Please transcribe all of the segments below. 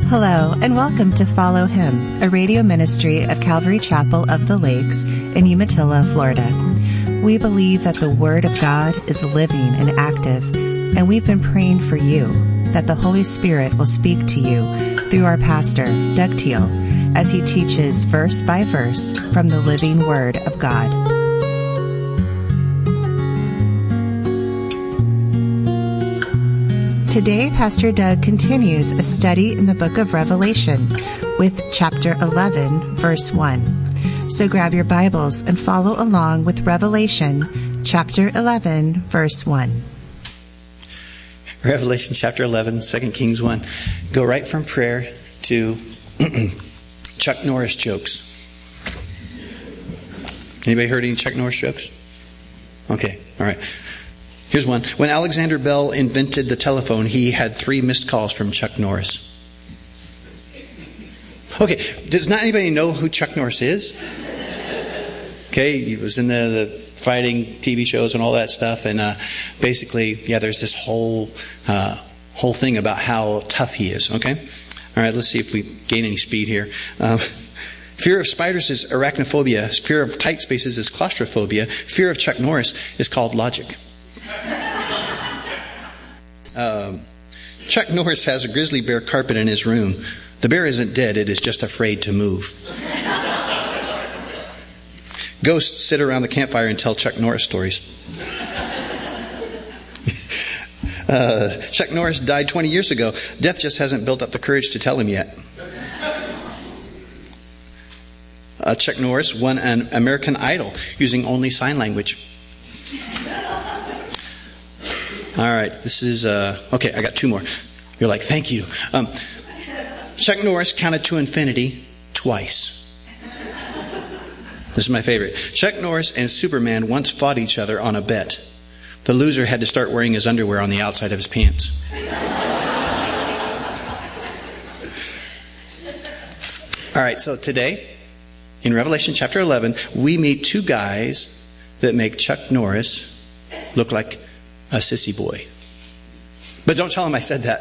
Hello, and welcome to Follow Him, a radio ministry of Calvary Chapel of the Lakes in Umatilla, Florida. We believe that the Word of God is living and active, and we've been praying for you that the Holy Spirit will speak to you through our pastor, Doug Teal, as he teaches verse by verse from the living Word of God. Today, Pastor Doug continues a study in the book of Revelation with chapter 11, verse 1. So grab your Bibles and follow along with Revelation chapter 11, verse 1. Revelation chapter 11, 2 Kings 1. Go right from prayer to Chuck Norris jokes. Anybody heard any Chuck Norris jokes? Okay, all right. Here's one. When Alexander Bell invented the telephone, he had 3 missed calls from Chuck Norris. Okay, does not anybody know who Chuck Norris is? Okay, he was in the fighting TV shows and all that stuff, and basically, there's this whole thing about how tough he is. Okay, all right. Let's see if we gain any speed here. Fear of spiders is arachnophobia. Fear of tight spaces is claustrophobia. Fear of Chuck Norris is called logic. Chuck Norris has a grizzly bear carpet in his room. The bear isn't dead, it is just afraid to move. Ghosts sit around the campfire and tell Chuck Norris stories. Chuck Norris died 20 years ago. Death just hasn't built up the courage to tell him yet. Chuck Norris won an American Idol using only sign language. All right, this is, okay, I got 2 more. You're like, thank you. Chuck Norris counted to infinity twice. This is my favorite. Chuck Norris and Superman once fought each other on a bet. The loser had to start wearing his underwear on the outside of his pants. All right, so today, in Revelation chapter 11, we meet 2 guys that make Chuck Norris look like a sissy boy. But don't tell him I said that.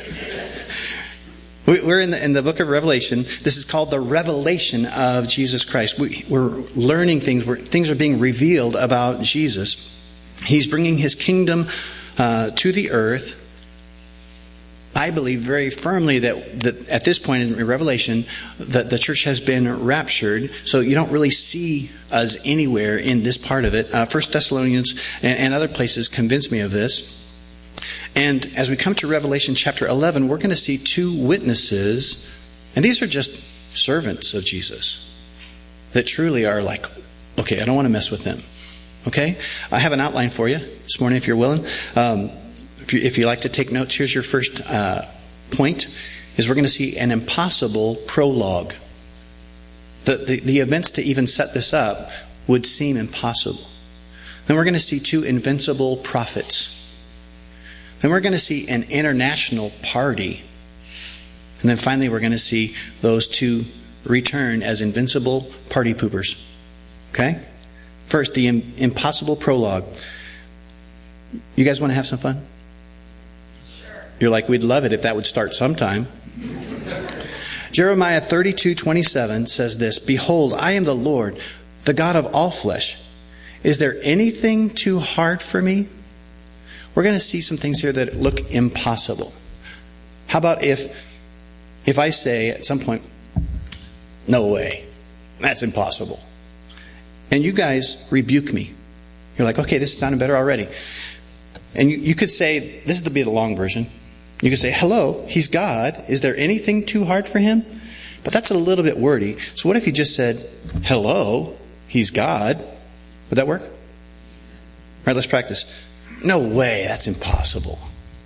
We're in the book of Revelation. This is called the revelation of Jesus Christ. We're learning things. Things are being revealed about Jesus. He's bringing his kingdom to the earth. I believe very firmly that at this point in Revelation, that the church has been raptured. So you don't really see us anywhere in this part of it. 1 Thessalonians and other places convince me of this. And as we come to Revelation chapter 11, we're going to see 2 witnesses. And these are just servants of Jesus that truly are like, okay, I don't want to mess with them. Okay? I have an outline for you this morning if you're willing. If you like to take notes, here's your first point, is we're going to see an impossible prologue. The events to even set this up would seem impossible. Then we're going to see 2 invincible prophets. Then we're going to see an international party. And then finally we're going to see those 2 return as invincible party poopers. Okay? First, the impossible prologue. You guys want to have some fun? You're like, we'd love it if that would start sometime. Jeremiah 32:27 says this, "Behold, I am the Lord, the God of all flesh. Is there anything too hard for me?" We're going to see some things here that look impossible. How about if I say at some point, no way, that's impossible. And you guys rebuke me. You're like, okay, this is sounding better already. And you could say, this would be the long version. You could say, hello, he's God. Is there anything too hard for him? But that's a little bit wordy. So what if you just said, hello, he's God? Would that work? All right, let's practice. No way, that's impossible.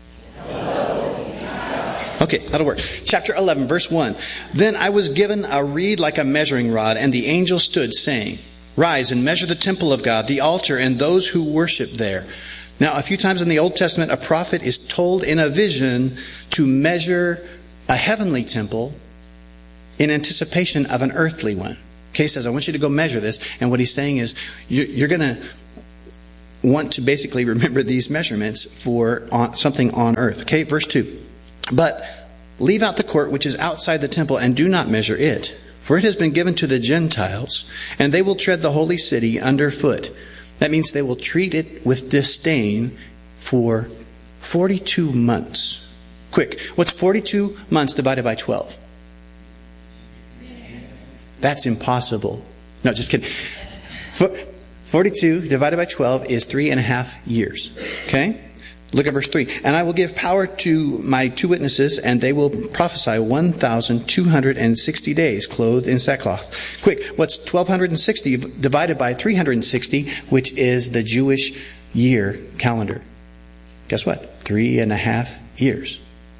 Okay, that'll work. Chapter 11, verse 1. Then I was given a reed like a measuring rod, and the angel stood, saying, "Rise and measure the temple of God, the altar, and those who worship there." Now, a few times in the Old Testament, a prophet is told in a vision to measure a heavenly temple in anticipation of an earthly one. Okay, he says, I want you to go measure this. And what he's saying is, you're going to want to basically remember these measurements for something on earth. Okay, verse 2. But leave out the court which is outside the temple, and do not measure it. For it has been given to the Gentiles, and they will tread the holy city underfoot. That means they will treat it with disdain for 42 months. Quick, what's 42 months divided by 12? That's impossible. No, just kidding. 42 divided by 12 is 3.5 years. Okay? Look at verse 3. And I will give power to my 2 witnesses, and they will prophesy 1,260 days, clothed in sackcloth. Quick, what's 1,260 divided by 360, which is the Jewish year calendar? Guess what? 3.5 years.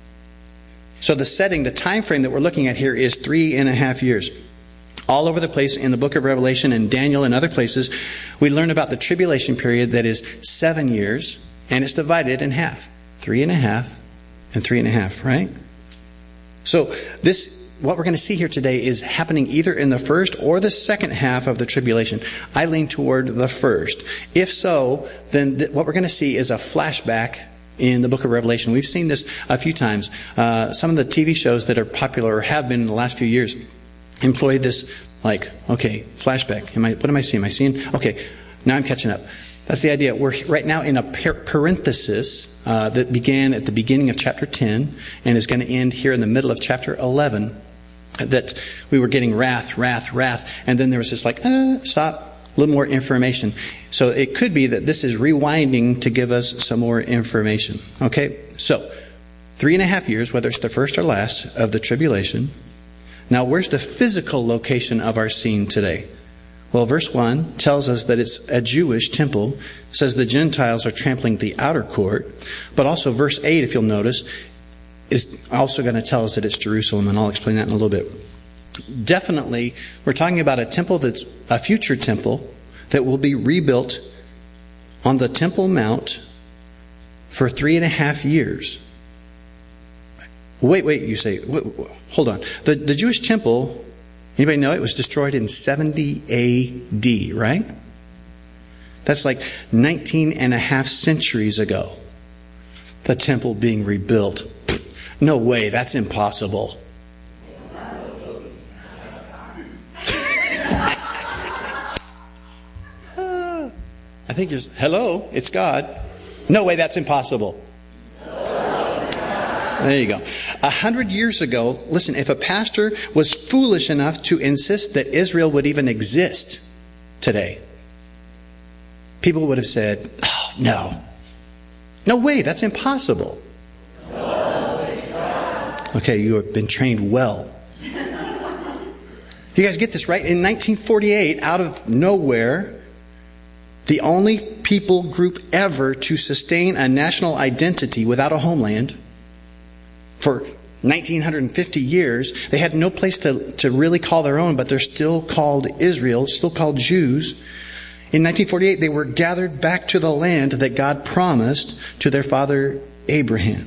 So the setting, the time frame that we're looking at here is 3.5 years. All over the place in the book of Revelation and Daniel and other places, we learn about the tribulation period that is 7 years. And it's divided in half. 3.5 and 3.5, right? So what we're going to see here today is happening either in the first or the second half of the tribulation. I lean toward the first. If so, then what we're going to see is a flashback in the book of Revelation. We've seen this a few times. Some of the TV shows that are popular or have been in the last few years employ this flashback. What am I seeing? Okay, now I'm catching up. That's the idea. We're right now in a parenthesis that began at the beginning of chapter 10 and is going to end here in the middle of chapter 11. That we were getting wrath, and then there was this stop, a little more information. So it could be that this is rewinding to give us some more information. Okay, so 3.5 years, whether it's the first or last of the tribulation. Now, where's the physical location of our scene today? Well, verse 1 tells us that it's a Jewish temple. It says the Gentiles are trampling the outer court. But also verse 8, if you'll notice, is also going to tell us that it's Jerusalem, and I'll explain that in a little bit. Definitely, we're talking about a temple that's a future temple that will be rebuilt on the Temple Mount for 3.5 years. Wait, you say, hold on. The Jewish temple, anybody know it was destroyed in 70 A.D., right? That's like 19.5 centuries ago. The temple being rebuilt. No way, that's impossible. I think hello, it's God. No way, that's impossible. There you go. 100 years ago, listen, if a pastor was foolish enough to insist that Israel would even exist today, people would have said, oh, no. No way, that's impossible. Okay, you have been trained well. You guys get this, right? In 1948, out of nowhere, the only people group ever to sustain a national identity without a homeland for 1950 years, they had no place to really call their own, but they're still called Israel, still called Jews. In 1948, they were gathered back to the land that God promised to their father Abraham.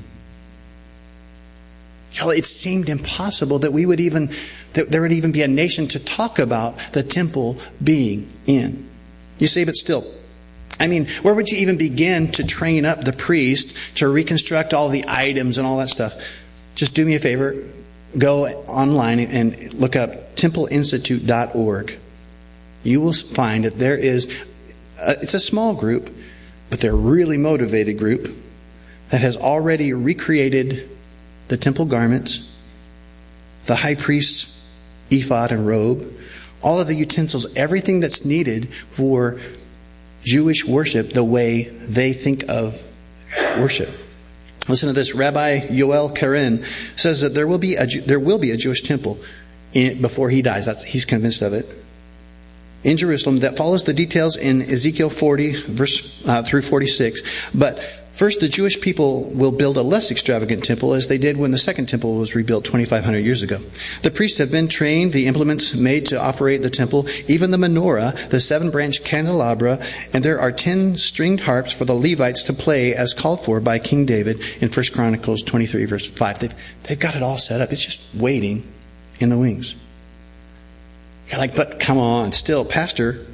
It seemed impossible that there would even be a nation to talk about the temple being in. You see, but still, where would you even begin to train up the priest to reconstruct all the items and all that stuff? Just do me a favor, go online and look up templeinstitute.org. You will find that there is, it's a small group, but they're a really motivated group that has already recreated the temple garments, the high priest's ephod and robe, all of the utensils, everything that's needed for Jewish worship the way they think of worship. Listen to this. Rabbi Yoel Karen says that there will be a Jewish temple before he dies. He's convinced of it. In Jerusalem, that follows the details in Ezekiel 40 verse through 46. But first, the Jewish people will build a less extravagant temple as they did when the second temple was rebuilt 2,500 years ago. The priests have been trained, the implements made to operate the temple, even the menorah, the 7-branch candelabra, and there are 10 stringed harps for the Levites to play as called for by King David in 1 Chronicles 23 verse 5. They've got it all set up. It's just waiting in the wings. You're like, but come on, still, Pastor,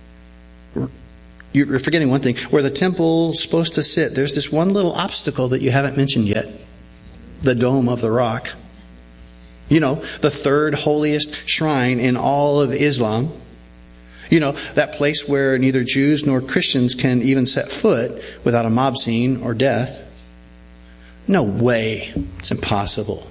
you're forgetting one thing. Where the temple's supposed to sit, there's this one little obstacle that you haven't mentioned yet. The Dome of the Rock. You know, the third holiest shrine in all of Islam. You know, that place where neither Jews nor Christians can even set foot without a mob scene or death. No way. It's impossible.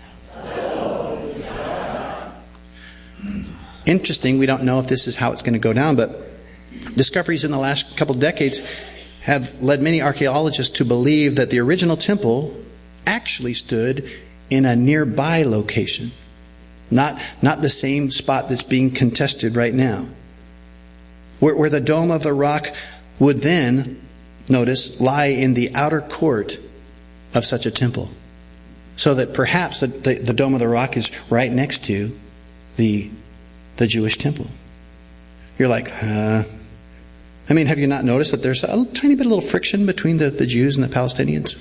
Interesting, we don't know if this is how it's going to go down, but discoveries in the last couple of decades have led many archaeologists to believe that the original temple actually stood in a nearby location. Not the same spot that's being contested right now. Where the Dome of the Rock would then, notice, lie in the outer court of such a temple. So that perhaps the Dome of the Rock is right next to the Jewish temple. You're like, have you not noticed that there's a tiny bit of little friction between the Jews and the Palestinians?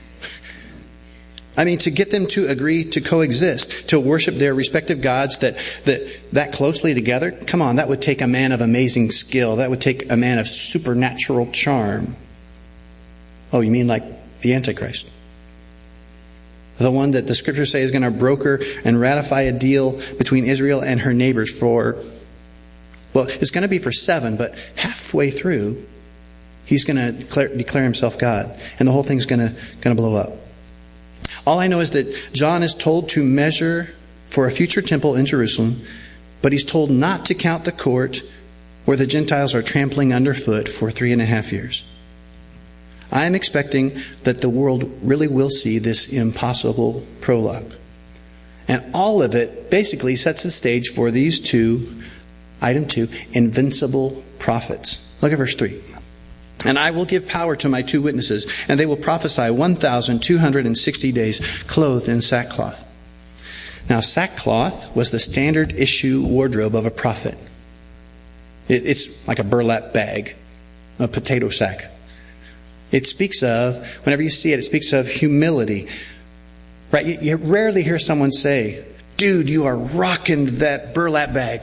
To get them to agree to coexist, to worship their respective gods that closely together, come on, that would take a man of amazing skill. That would take a man of supernatural charm. Oh, you mean like the Antichrist? The one that the scriptures say is going to broker and ratify a deal between Israel and her neighbors it's going to be for 7, but halfway through, he's going to declare himself God. And the whole thing's going to blow up. All I know is that John is told to measure for a future temple in Jerusalem, but he's told not to count the court where the Gentiles are trampling underfoot for 3.5 years. I am expecting that the world really will see this impossible prologue. And all of it basically sets the stage for these item 2, invincible prophets. Look at verse 3. And I will give power to my 2 witnesses, and they will prophesy 1,260 days, clothed in sackcloth. Now, sackcloth was the standard issue wardrobe of a prophet. It's like a burlap bag, a potato sack. It speaks of, whenever you see it, it speaks of humility. Right? You rarely hear someone say, "Dude, you are rocking that burlap bag."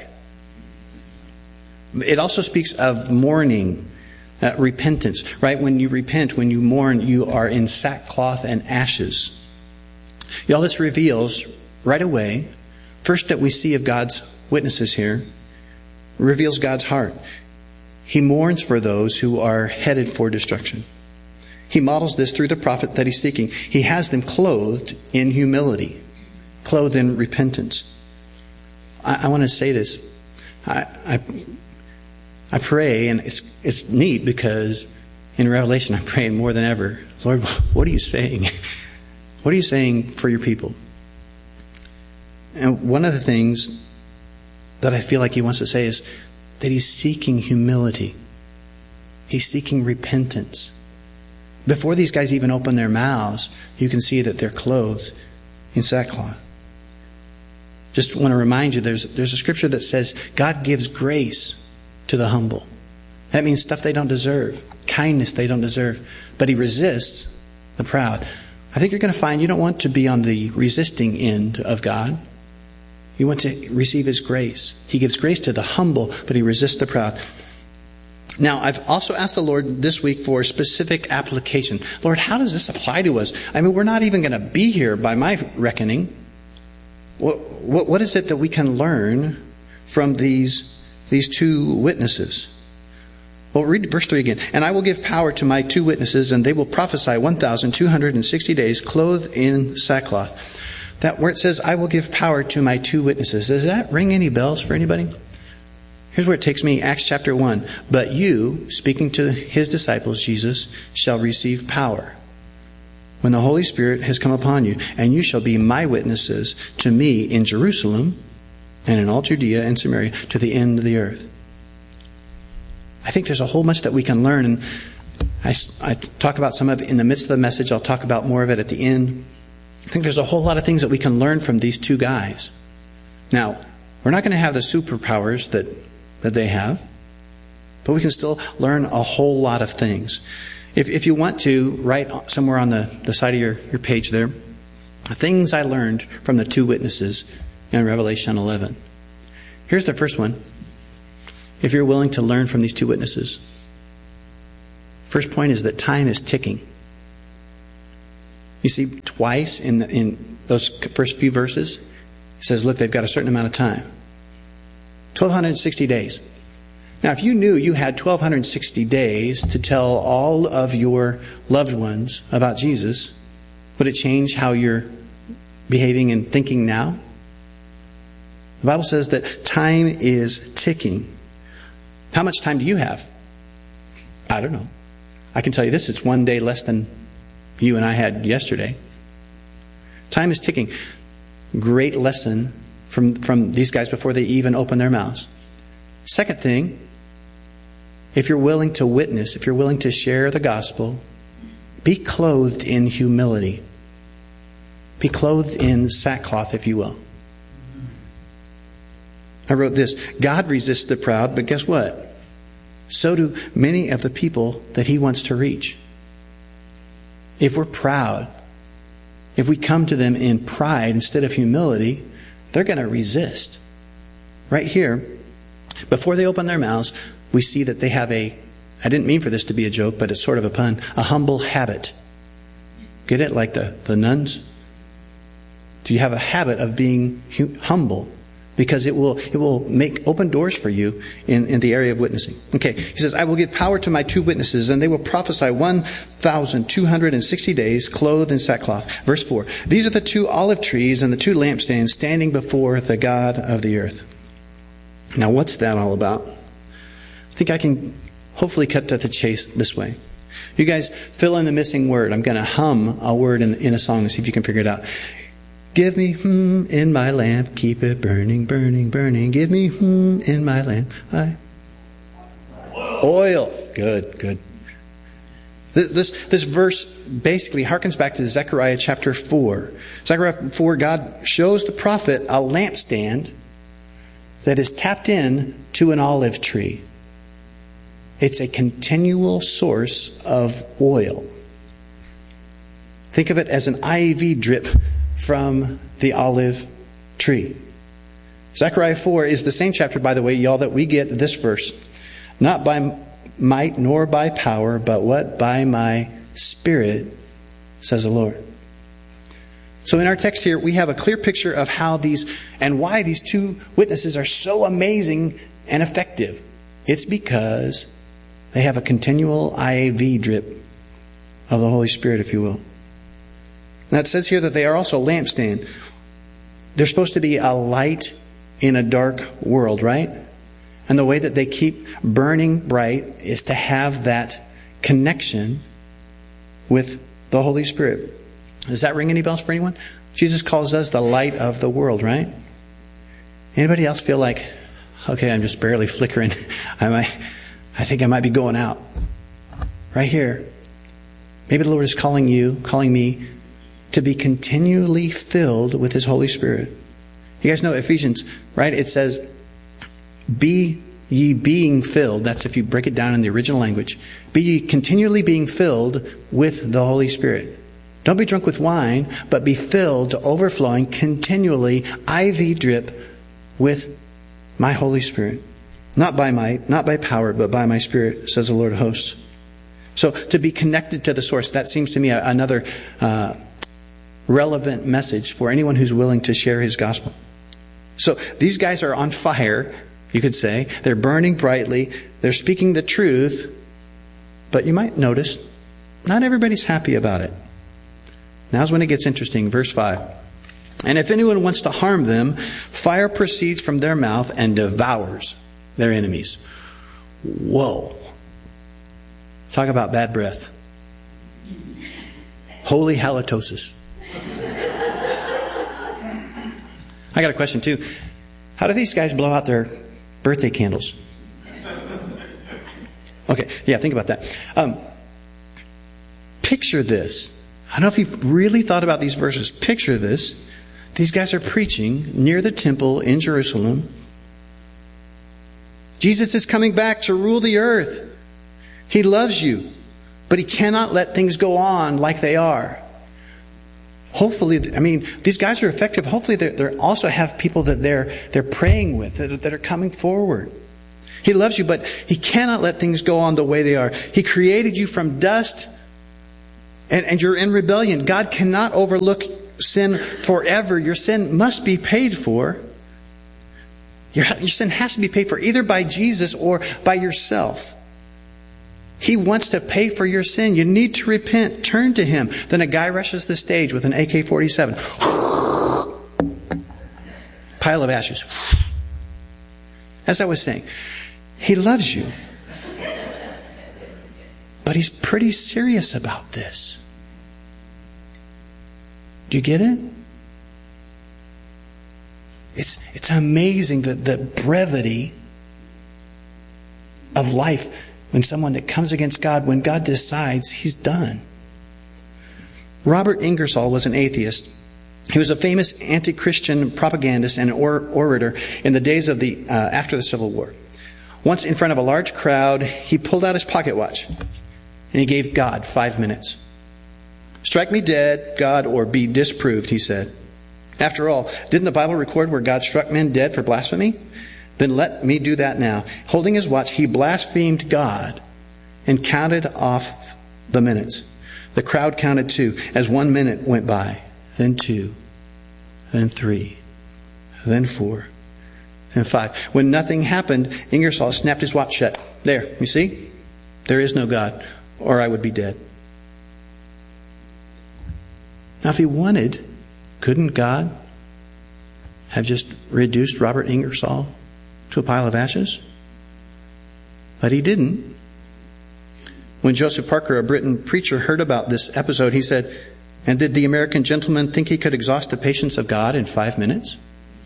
It also speaks of mourning. Repentance, right? When you repent, when you mourn, you are in sackcloth and ashes. Y'all, this reveals right away, first that we see of God's witnesses here, reveals God's heart. He mourns for those who are headed for destruction. He models this through the prophet that he's seeking. He has them clothed in humility, clothed in repentance. I want to say this. I pray, and it's neat because in Revelation I'm praying more than ever, Lord, what are you saying? What are you saying for your people? And one of the things that I feel like he wants to say is that he's seeking humility. He's seeking repentance. Before these guys even open their mouths, you can see that they're clothed in sackcloth. Just want to remind you, there's a scripture that says God gives grace to the humble. That means stuff they don't deserve, kindness they don't deserve, but he resists the proud. I think you're going to find you don't want to be on the resisting end of God. You want to receive his grace. He gives grace to the humble, but he resists the proud. Now, I've also asked the Lord this week for specific application. Lord, how does this apply to us? We're not even going to be here by my reckoning. What is it that we can learn from these 2 witnesses? Well, read verse 3 again. And I will give power to my 2 witnesses, and they will prophesy 1,260 days, clothed in sackcloth. That where it says, I will give power to my 2 witnesses. Does that ring any bells for anybody? Here's where it takes me, Acts chapter 1. But you, speaking to his disciples, Jesus, shall receive power when the Holy Spirit has come upon you, and you shall be my witnesses to me in Jerusalem, and in all Judea and Samaria, to the end of the earth. I think there's a whole bunch that we can learn. And I talk about some of it in the midst of the message. I'll talk about more of it at the end. I think there's a whole lot of things that we can learn from these 2 guys. Now, we're not going to have the superpowers that they have, but we can still learn a whole lot of things. If you want to, write somewhere on the side of your page there, things I learned from the 2 witnesses in Revelation 11. Here's the first one. If you're willing to learn from these 2 witnesses, first point is that time is ticking. You see, twice in those first few verses, He says, look, they've got a certain amount of time. 1,260 days. Now, if you knew you had 1,260 days to tell all of your loved ones about Jesus, would it change how you're behaving and thinking now? The Bible says that time is ticking. How much time do you have? I don't know. I can tell you this, it's one day less than you and I had yesterday. Time is ticking. Great lesson from these guys before they even open their mouths. Second thing, if you're willing to witness, if you're willing to share the gospel, be clothed in humility. Be clothed in sackcloth, if you will. I wrote this, God resists the proud, but guess what? So do many of the people that He wants to reach. If we're proud, if we come to them in pride instead of humility, they're going to resist. Right here, before they open their mouths, we see that they have I didn't mean for this to be a joke, but it's sort of a pun, a humble habit. Get it? Like the nuns? Do you have a habit of being humble? Because it will make open doors for you in the area of witnessing. Okay, he says, I will give power to my 2 witnesses, and they will prophesy 1,260 days, clothed in sackcloth. Verse 4, these are the 2 olive trees and the 2 lampstands standing before the God of the earth. Now, what's that all about? I think I can hopefully cut to the chase this way. You guys fill in the missing word. I'm going to hum a word in a song and see if you can figure it out. Give me in my lamp, keep it burning, burning, burning. Give me in my lamp. Oil. Good. This verse basically harkens back to Zechariah chapter 4. Zechariah 4, God shows the prophet a lampstand that is tapped in to an olive tree. It's a continual source of oil. Think of it as an IV drip from the olive tree. Zechariah 4 is the same chapter, by the way, y'all, that we get this verse. Not by might nor by power, but what? By my Spirit, says the Lord. So in our text here, we have a clear picture of how why these 2 witnesses are so amazing and effective. It's because they have a continual IV drip of the Holy Spirit, if you will. Now it says here that they are also a lampstand. They're supposed to be a light in a dark world, right? And the way that they keep burning bright is to have that connection with the Holy Spirit. Does that ring any bells for anyone? Jesus calls us the light of the world, right? Anybody else feel like, okay, I'm just barely flickering. I think I might be going out. Right here. Maybe the Lord is calling me to be continually filled with His Holy Spirit. You guys know Ephesians, right? It says, be ye being filled. That's if you break it down in the original language. Be ye continually being filled with the Holy Spirit. Don't be drunk with wine, but be filled to overflowing continually, IV drip with my Holy Spirit. Not by might, not by power, but by my Spirit, says the Lord of hosts. So to be connected to the source, that seems to me another relevant message for anyone who's willing to share His gospel. So these guys are on fire, you could say. They're burning brightly. They're speaking the truth. But you might notice, not everybody's happy about it. Now's when it gets interesting. Verse 5. And if anyone wants to harm them, fire proceeds from their mouth and devours their enemies. Whoa. Talk about bad breath. Holy halitosis. I got a question too. How do these guys blow out their birthday candles? Okay, yeah, think about that. Picture this. I don't know if you've really thought about these verses. Picture this. These guys are preaching near the temple in Jerusalem. Jesus is coming back to rule the earth. He loves you, but He cannot let things go on like they are. Hopefully, these guys are effective. Hopefully, they also have people that they're praying with, that are coming forward. He loves you, but He cannot let things go on the way they are. He created you from dust, and you're in rebellion. God cannot overlook sin forever. Your sin must be paid for. Your sin has to be paid for either by Jesus or by yourself. He wants to pay for your sin. You need to repent. Turn to Him. Then a guy rushes the stage with an AK-47. Pile of ashes. As I was saying, He loves you. But He's pretty serious about this. Do you get it? It's amazing the brevity of life when someone that comes against God, when God decides, He's done. Robert Ingersoll was an atheist. He was a famous anti-Christian propagandist and orator in the days of after the Civil War. Once in front of a large crowd, he pulled out his pocket watch and he gave God 5 minutes. "Strike me dead, God, or be disproved," he said. "After all, didn't the Bible record where God struck men dead for blasphemy? Then let me do that now." Holding his watch, he blasphemed God and counted off the minutes. The crowd counted too as 1 minute went by, then 2, then 3, then 4, then 5. When nothing happened, Ingersoll snapped his watch shut. "There, you see? There is no God, or I would be dead." Now, if He wanted, couldn't God have just reduced Robert Ingersoll to a pile of ashes? But He didn't. When Joseph Parker, a Britain preacher, heard about this episode, he said, "And did the American gentleman think he could exhaust the patience of God in 5 minutes?"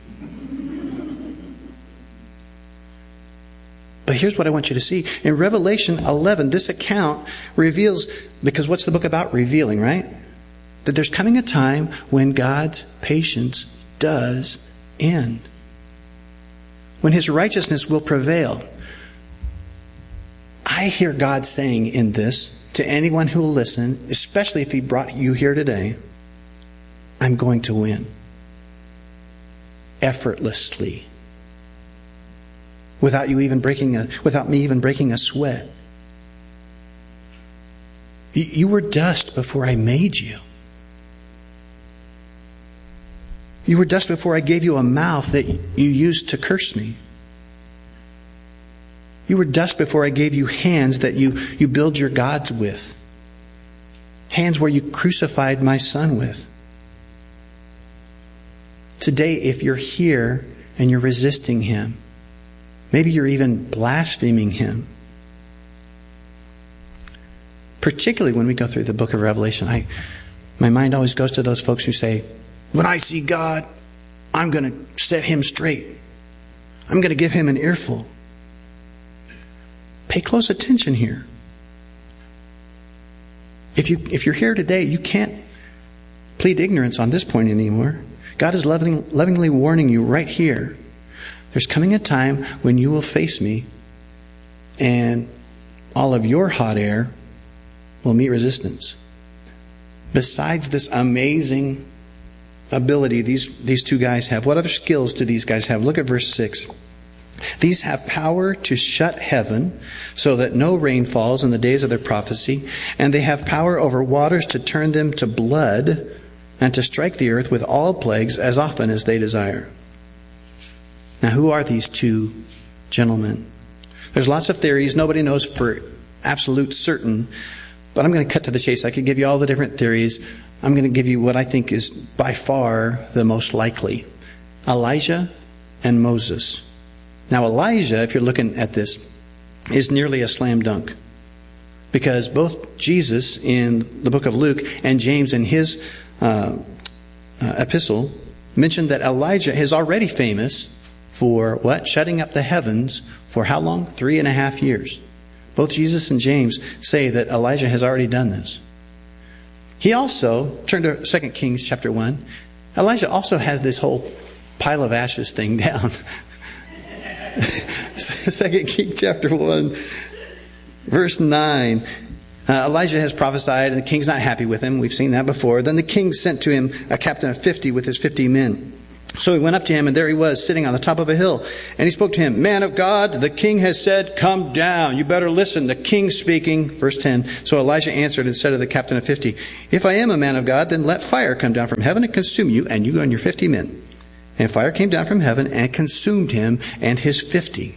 But here's what I want you to see. In Revelation 11, this account reveals, because what's the book about? Revealing, right? That there's coming a time when God's patience does end. When His righteousness will prevail. I hear God saying in this to anyone who will listen, especially if He brought you here today, I'm going to win. Effortlessly. Without me even breaking a sweat. You were dust before I made you. You were dust before I gave you a mouth that you used to curse me. You were dust before I gave you hands that you build your gods with. Hands where you crucified my Son with. Today, if you're here and you're resisting Him, maybe you're even blaspheming Him. Particularly when we go through the book of Revelation, my mind always goes to those folks who say, when I see God, I'm going to set Him straight. I'm going to give Him an earful. Pay close attention here. If you're here today, you can't plead ignorance on this point anymore. God is lovingly warning you right here. There's coming a time when you will face me and all of your hot air will meet resistance. Besides this amazing ability these two guys have, what other skills do these guys have? Look at verse 6. These have power to shut heaven so that no rain falls in the days of their prophecy, and they have power over waters to turn them to blood and to strike the earth with all plagues as often as they desire. Now, who are these two gentlemen? There's lots of theories. Nobody knows for absolute certain. But I'm going to cut to the chase. I could give you all the different theories. I'm going to give you what I think is by far the most likely. Elijah and Moses. Now, Elijah, if you're looking at this, is nearly a slam dunk. Because both Jesus in the book of Luke and James in his epistle mentioned that Elijah is already famous for what? Shutting up the heavens for how long? 3.5 years. Both Jesus and James say that Elijah has already done this. He also, turn to 2 Kings chapter 1. Elijah also has this whole pile of ashes thing down. 2 Kings chapter 1, verse 9. Elijah has prophesied, and the king's not happy with him. We've seen that before. Then the king sent to him a captain of 50 with his 50 men. So he went up to him, and there he was, sitting on the top of a hill. And he spoke to him, "Man of God, the king has said, come down. You better listen. The king's speaking." Verse 10. So Elijah answered and said to the captain of 50, "If I am a man of God, then let fire come down from heaven and consume you, and you and your 50 men." And fire came down from heaven and consumed him and his 50.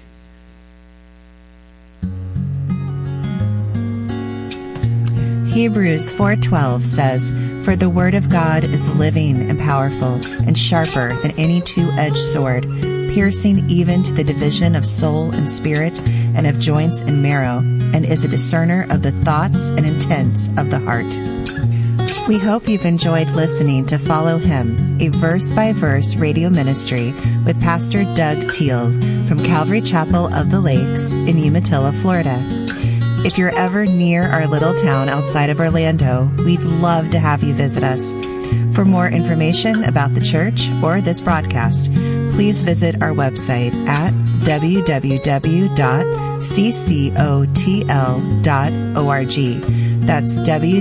Hebrews 4:12 says, "For the word of God is living and powerful and sharper than any two-edged sword, piercing even to the division of soul and spirit and of joints and marrow, and is a discerner of the thoughts and intents of the heart." We hope you've enjoyed listening to Follow Him, a verse-by-verse radio ministry with Pastor Doug Teal from Calvary Chapel of the Lakes in Umatilla, Florida. If you're ever near our little town outside of Orlando, we'd love to have you visit us. For more information about the church or this broadcast, please visit our website at www.ccotl.org. That's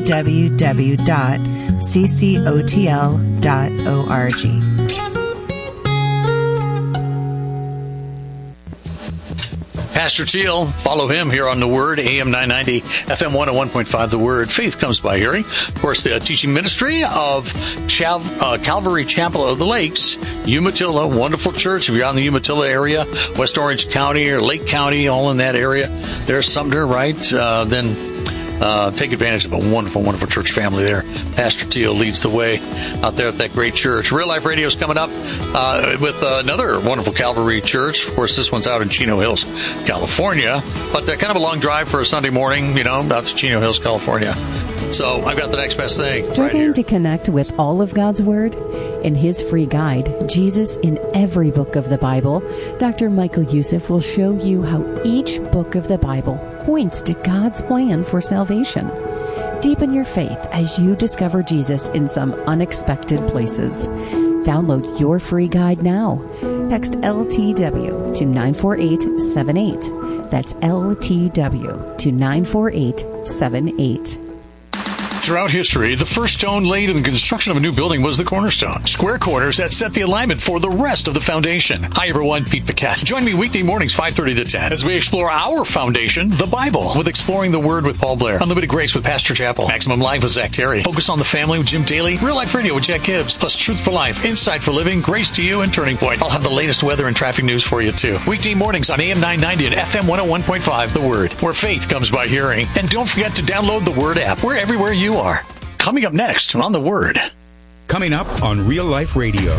www.ccotl.org. Pastor Teal, follow him here on The Word, AM 990, FM 101.5, The Word. Faith comes by hearing. Of course, the teaching ministry of Calvary Chapel of the Lakes, Umatilla, wonderful church. If you're out in the Umatilla area, West Orange County or Lake County, all in that area, there's Sumter, right? Then take advantage of a wonderful, wonderful church family there. Pastor Teal leads the way out there at that great church. Real Life Radio is coming up with another wonderful Calvary church. Of course, this one's out in Chino Hills, California, but kind of a long drive for a Sunday morning, out to Chino Hills, California. So I've got the next best thing right here. To connect with all of God's Word? In his free guide, Jesus in Every Book of the Bible, Dr. Michael Youssef will show you how each book of the Bible points to God's plan for salvation. Deepen your faith as you discover Jesus in some unexpected places. Download your free guide now. Text LTW to 94878. That's LTW to 94878. Throughout history, the first stone laid in the construction of a new building was the cornerstone. Square corners that set the alignment for the rest of the foundation. Hi, everyone. Pete Picasso. Join me weekday mornings, 5:30 to 10, as we explore our foundation, the Bible, with Exploring the Word with Paul Blair, Unlimited Grace with Pastor Chappell, Maximum Life with Zach Terry, Focus on the Family with Jim Daly, Real Life Radio with Jack Gibbs, plus Truth for Life, Insight for Living, Grace to You, and Turning Point. I'll have the latest weather and traffic news for you, too. Weekday mornings on AM 990 and FM 101.5, The Word, where faith comes by hearing. And don't forget to download the Word app. We're everywhere you are. Coming up next on The Word. Coming up on Real Life Radio.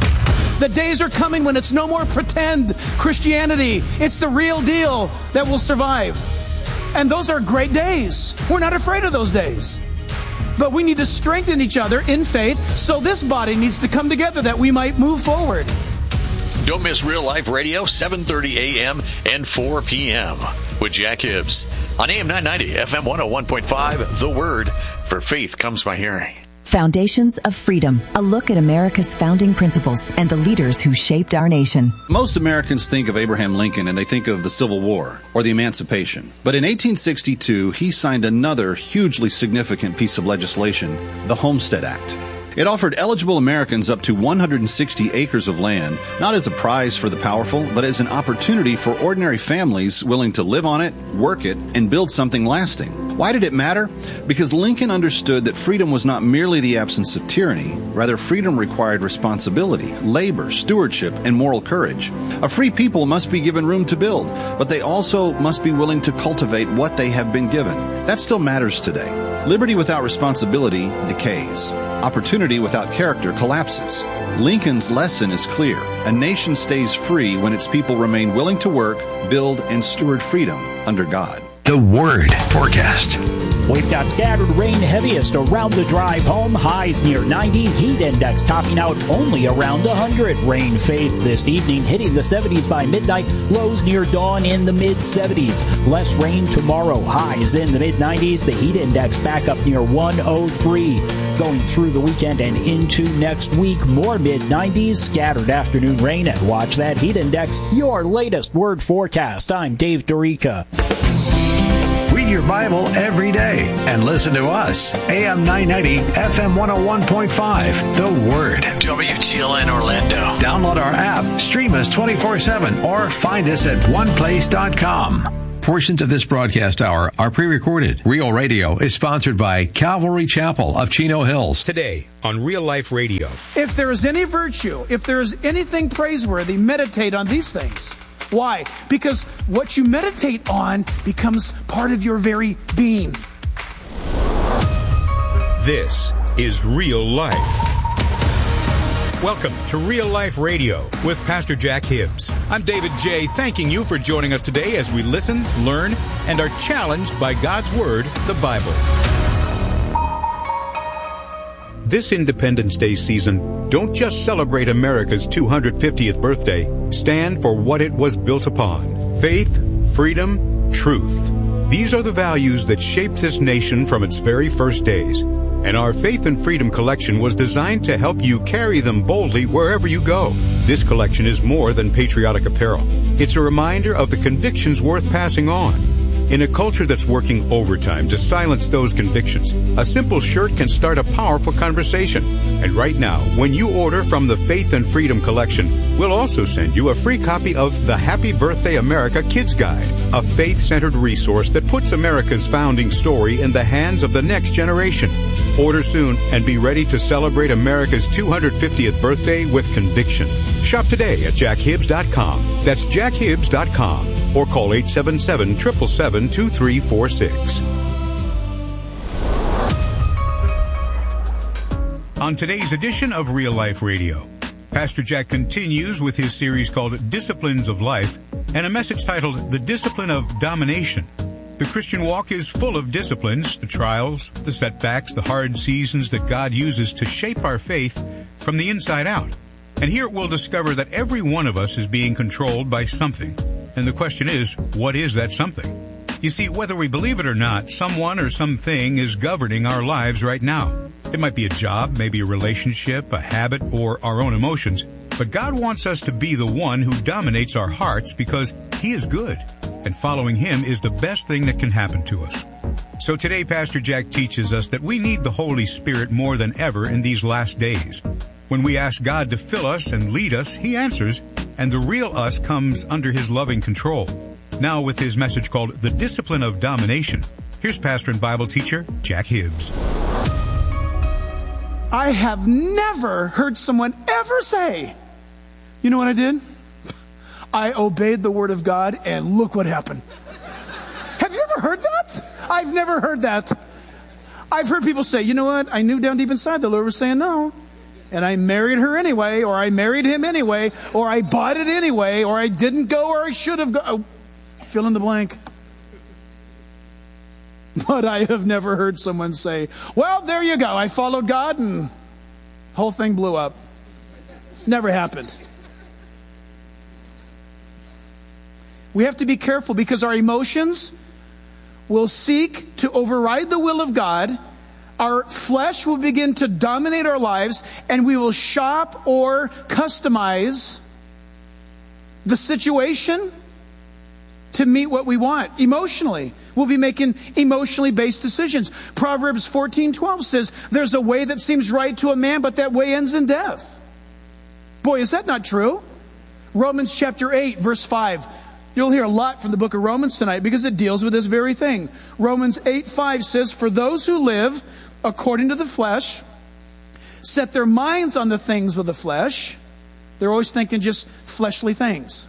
The days are coming when it's no more pretend Christianity. It's the real deal that will survive. And those are great days. We're not afraid of those days. But we need to strengthen each other in faith, so this body needs to come together that we might move forward. Don't miss Real Life Radio, 7:30 a.m. and 4 p.m. with Jack Hibbs on AM 990, FM 101.5, The Word, for faith comes by hearing. Foundations of Freedom, a look at America's founding principles and the leaders who shaped our nation. Most Americans think of Abraham Lincoln and they think of the Civil War or the Emancipation. But in 1862, he signed another hugely significant piece of legislation, the Homestead Act. It offered eligible Americans up to 160 acres of land, not as a prize for the powerful, but as an opportunity for ordinary families willing to live on it, work it, and build something lasting. Why did it matter? Because Lincoln understood that freedom was not merely the absence of tyranny. Rather, freedom required responsibility, labor, stewardship, and moral courage. A free people must be given room to build, but they also must be willing to cultivate what they have been given. That still matters today. Liberty without responsibility decays. Opportunity without character collapses. Lincoln's lesson is clear. A nation stays free when its people remain willing to work, build, and steward freedom under God. The Word forecast. We've got scattered rain heaviest around the drive home. Highs near 90. Heat index topping out only around 100. Rain fades this evening, hitting the 70s by midnight. Lows near dawn in the mid-70s. Less rain tomorrow. Highs in the mid-90s. The heat index back up near 103. Going through the weekend and into next week, more mid-90s. Scattered afternoon rain, and watch that heat index. Your latest Word forecast. I'm Dave Dorica. We your Bible every day and listen to us. AM 990, FM 101.5, The Word. WTLN Orlando. Download our app, stream us 24/7, or find us at oneplace.com. Portions of this broadcast hour are pre-recorded. Real Radio is sponsored by Calvary Chapel of Chino Hills. Today on Real Life Radio. If there is any virtue, if there is anything praiseworthy, meditate on these things. Why? Because what you meditate on becomes part of your very being. This is Real Life. Welcome to Real Life Radio with Pastor Jack Hibbs. I'm David J., thanking you for joining us today as we listen, learn, and are challenged by God's Word, the Bible. This Independence Day season, don't just celebrate America's 250th birthday. Stand for what it was built upon: faith, freedom, truth. These are the values that shaped this nation from its very first days. And our Faith and Freedom collection was designed to help you carry them boldly wherever you go. This collection is more than patriotic apparel. It's a reminder of the convictions worth passing on. In a culture that's working overtime to silence those convictions, a simple shirt can start a powerful conversation. And right now, when you order from the Faith and Freedom collection, we'll also send you a free copy of the Happy Birthday America Kids Guide, a faith-centered resource that puts America's founding story in the hands of the next generation. Order soon and be ready to celebrate America's 250th birthday with conviction. Shop today at jackhibbs.com. That's jackhibbs.com. Or call 877-777-2346. On today's edition of Real Life Radio, Pastor Jack continues with his series called Disciplines of Life and a message titled The Discipline of Domination. The Christian walk is full of disciplines, the trials, the setbacks, the hard seasons that God uses to shape our faith from the inside out. And here we'll discover that every one of us is being controlled by something. And the question is, what is that something? You see, whether we believe it or not, someone or something is governing our lives right now. It might be a job, maybe a relationship, a habit, or our own emotions. But God wants us to be the one who dominates our hearts because He is good. And following Him is the best thing that can happen to us. So today, Pastor Jack teaches us that we need the Holy Spirit more than ever in these last days. When we ask God to fill us and lead us, He answers, and the real us comes under His loving control. Now with his message called The Discipline of Domination, here's pastor and Bible teacher Jack Hibbs. I have never heard someone ever say, you know what I did? I obeyed the Word of God, and look what happened. Have you ever heard that? I've never heard that. I've heard people say, you know what? I knew down deep inside the Lord was saying no. And I married her anyway, or I married him anyway, or I bought it anyway, or I didn't go, or I should have gone. Fill in the blank. But I have never heard someone say, well, there you go. I followed God and the whole thing blew up. Never happened. We have to be careful because our emotions will seek to override the will of God. Our flesh will begin to dominate our lives, and we will shop or customize the situation to meet what we want emotionally. We'll be making emotionally based decisions. Proverbs 14:12 says, there's a way that seems right to a man, but that way ends in death. Boy, is that not true? Romans chapter 8, verse 5. You'll hear a lot from the book of Romans tonight because it deals with this very thing. Romans 8:5 says, for those who live according to the flesh, set their minds on the things of the flesh. They're always thinking just fleshly things.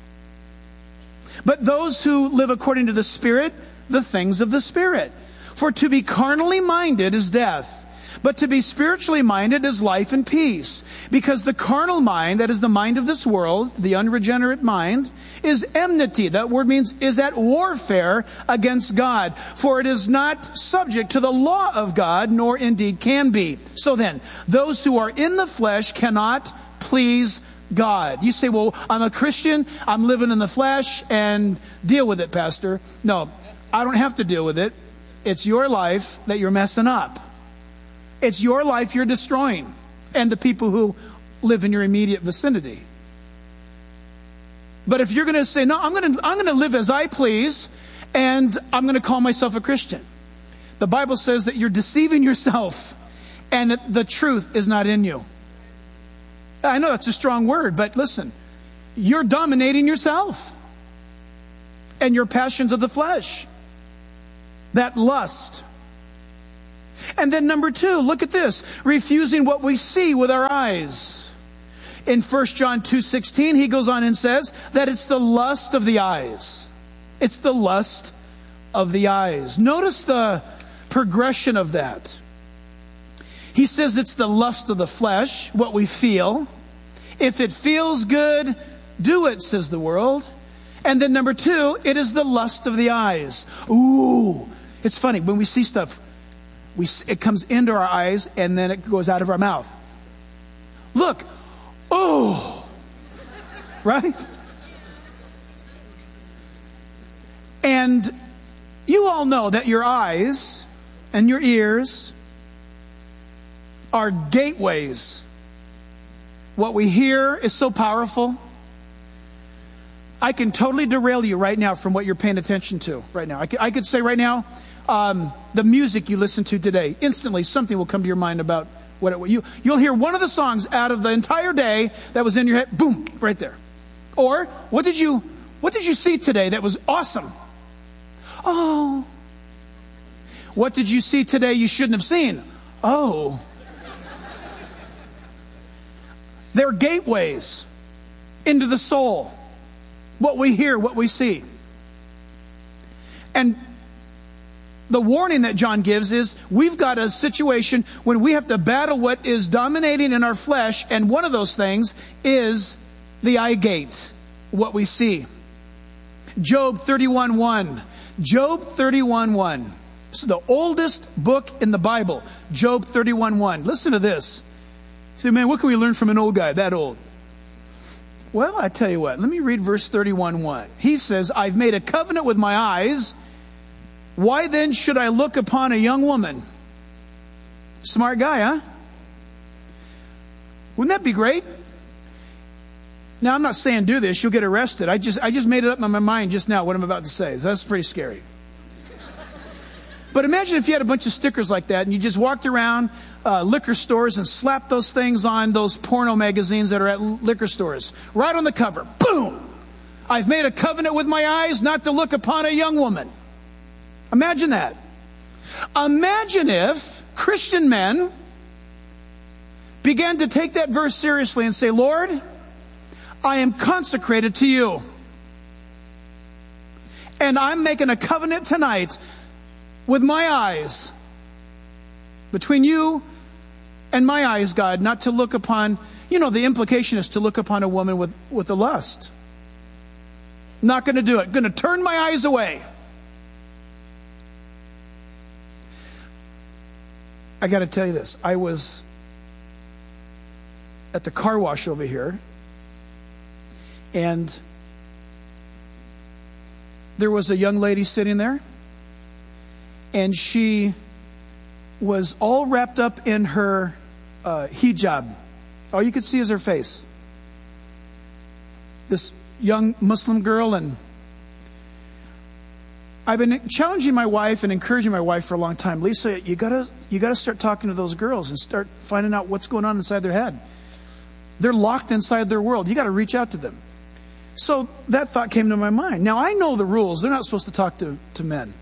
But those who live according to the Spirit, the things of the Spirit. For to be carnally minded is death, but to be spiritually minded is life and peace. Because the carnal mind, that is the mind of this world, the unregenerate mind, is enmity. That word means is at warfare against God. For it is not subject to the law of God, nor indeed can be. So then, those who are in the flesh cannot please God. You say, well, I'm a Christian, I'm living in the flesh, and deal with it, Pastor. No, I don't have to deal with it. It's your life that you're messing up. It's your life you're destroying, and the people who live in your immediate vicinity. But if you're going to say, no, I'm going to live as I please, and I'm going to call myself a Christian. The Bible says that you're deceiving yourself and that the truth is not in you. I know that's a strong word, but listen, you're dominating yourself and your passions of the flesh, that lust. And then number 2, look at this, refusing what we see with our eyes. In 1 John 2:16, he goes on and says that it's the lust of the eyes. It's the lust of the eyes. Notice the progression of that. He says it's the lust of the flesh, what we feel. If it feels good, do it, says the world. And then number 2, it is the lust of the eyes. Ooh, it's funny. When we see stuff, it comes into our eyes and then it goes out of our mouth. Look. Oh. Right? And you all know that your eyes and your ears are gateways. What we hear is so powerful. I can totally derail you right now from what you're paying attention to right now. I could say right now, the music you listen to today, instantly something will come to your mind about you'll hear one of the songs out of the entire day that was in your head, boom, right there. Or what did you see today that was awesome? Oh. What did you see today you shouldn't have seen? Oh. They're gateways into the soul. What we hear, what we see. And the warning that John gives is we've got a situation when we have to battle what is dominating in our flesh, and one of those things is the eye gate, what we see. Job 31:1. Job 31:1. This is the oldest book in the Bible. Job 31:1. Listen to this. You say, man, what can we learn from an old guy that old? Well, I tell you what. Let me read verse 31:1. He says, I've made a covenant with my eyes. Why then should I look upon a young woman? Smart guy, huh? Wouldn't that be great? Now, I'm not saying do this. You'll get arrested. I just made it up in my mind just now what I'm about to say. That's pretty scary. But imagine if you had a bunch of stickers like that and you just walked around liquor stores and slapped those things on those porno magazines that are at liquor stores. Right on the cover. Boom! I've made a covenant with my eyes not to look upon a young woman. Imagine that. Imagine if Christian men began to take that verse seriously and say, Lord, I am consecrated to you. And I'm making a covenant tonight with my eyes, between you and my eyes, God, not to look upon, the implication is to look upon a woman with a lust. Not going to do it. Going to turn my eyes away. I got to tell you this. I was at the car wash over here, and there was a young lady sitting there, and she was all wrapped up in her hijab. All you could see is her face. This young Muslim girl, and I've been challenging my wife and encouraging my wife for a long time. Lisa, you gotta start talking to those girls and start finding out what's going on inside their head. They're locked inside their world. You got to reach out to them. So that thought came to my mind. Now, I know the rules. They're not supposed to talk to men.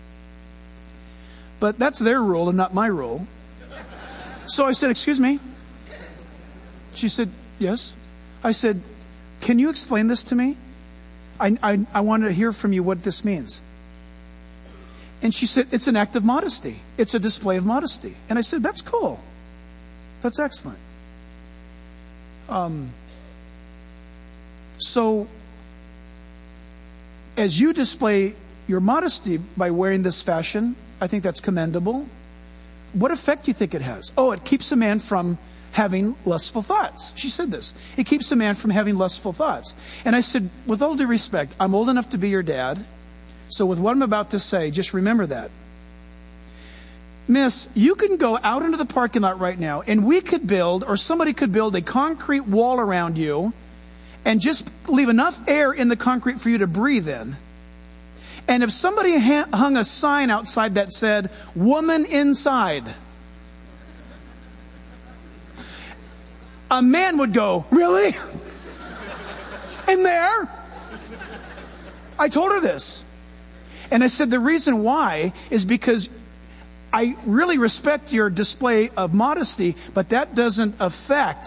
But that's their rule and not my rule. So I said, excuse me. She said, yes. I said, can you explain this to me? I wanted to hear from you what this means. And she said, it's an act of modesty. It's a display of modesty. And I said, that's cool. That's excellent. So, as you display your modesty by wearing this fashion, I think that's commendable. What effect do you think it has? Oh, it keeps a man from having lustful thoughts. She said this. It keeps a man from having lustful thoughts. And I said, with all due respect, I'm old enough to be your dad. So with what I'm about to say, just remember that. Miss, you can go out into the parking lot right now and we could build, or somebody could build a concrete wall around you and just leave enough air in the concrete for you to breathe in. And if somebody hung a sign outside that said, "Woman inside," a man would go, "Really? In there?" I told her this. And I said, the reason why is because I really respect your display of modesty, but that doesn't affect